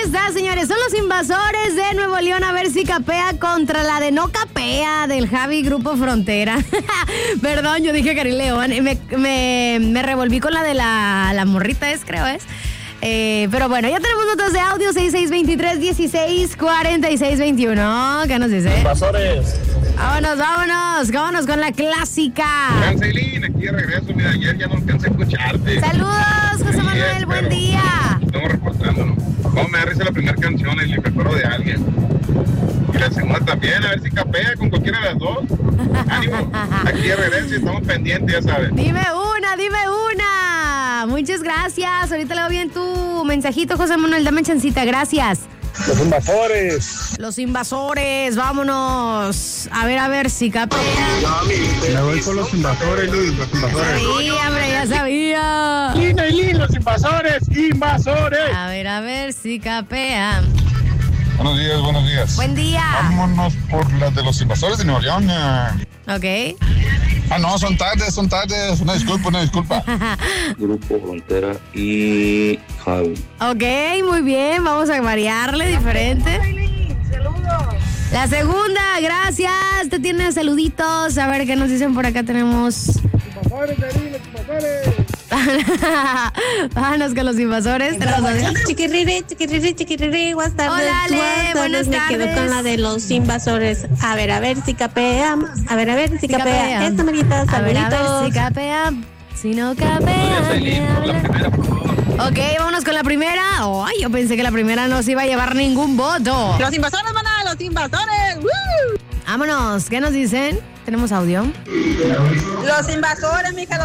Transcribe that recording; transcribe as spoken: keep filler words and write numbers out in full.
está, señores? Son los Invasores de Nuevo León. A ver si capea contra la de no capea del Javi Grupo Frontera. Perdón, yo dije Karin León. Me, me, me revolví con la de la, la morrita, es, creo es. Eh, pero bueno, ya tenemos notas de audio. Seis seis dos tres, dieciséis, cuarenta y seis, veintiuno. ¿Qué nos dice? Invasores. Vámonos, vámonos. Vámonos con la clásica. Cancelín, aquí de regreso. Mira, ayer ya no alcancé a escucharte. Saludos, José Manuel. Ayer, buen pero día. Estamos reportándonos. Cómo me da risa la primera canción y me acuerdo de alguien. Y la segunda también, a ver si capea con cualquiera de las dos. Ánimo, aquí de regreso y estamos pendientes, ya sabes. Dime una, dime una. Muchas gracias. Ahorita leo bien tu mensajito, José Manuel. Dame chancita, gracias. Los Invasores. Los Invasores, vámonos. A ver, a ver si capea. Me voy con los Invasores, Luis, los Invasores. Sí, hombre, ya sabía. Lina y Lin, los Invasores, Invasores. A ver, a ver si capea. Buenos días, buenos días. Buen día. Vámonos por las de los Invasores de Nuevo León. Ok. Ah, no, son tardes, son tardes. Una disculpa, una disculpa. Grupo Frontera y Javi. Ok, muy bien. Vamos a variarle diferente. La segunda, gracias. Te tiene saluditos. A ver qué nos dicen por acá. Tenemos. Vámonos con los Invasores. Chiquiriri, chiquiriri, chiquiriri, buenas tardes. Hola, Ale, buenas Me tardes. quedo con la de los Invasores. A ver, a ver si capea. A ver, a ver si, Si capea. capea. Esta marita, A ver, a ver saluditos. si capea. Si no capea. me habla. Ok, vámonos con la primera. Ay, yo pensé que la primera no se iba a llevar ningún voto. Los Invasores, maná, los Invasores. ¡Woo! Vámonos, ¿qué nos dicen? ¿Tenemos audio? Los Invasores, mija.